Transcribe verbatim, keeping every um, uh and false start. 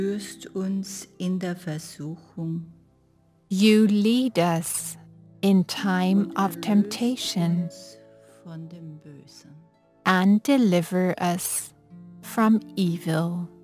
Führst uns in der Versuchung You lead us in time und of erlöst temptation uns von dem Bösen. and deliver us from evil.